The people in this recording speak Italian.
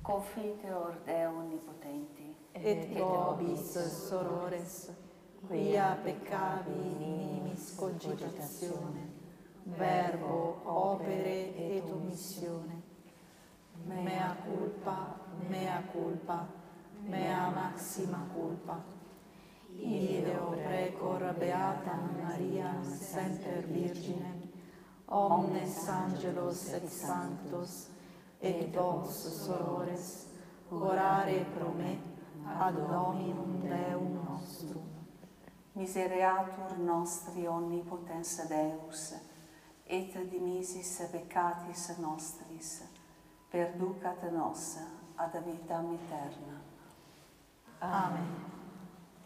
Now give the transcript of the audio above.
Confiteor Deo Onnipotenti, et vobis sorores, quia peccavi minimis cogitatione, verbo, opere et omissione. Mea culpa, mea culpa, mea maxima culpa. Ideo precor beatam Mariam semper Virginem, omnes angelos et sanctos, et vos sorores, orare pro me ad Dominum Deum nostrum. Misereatur nostri omnipotens Deus, et dimisis peccatis nostris, perducat nos ad vitam aeterna. Amen.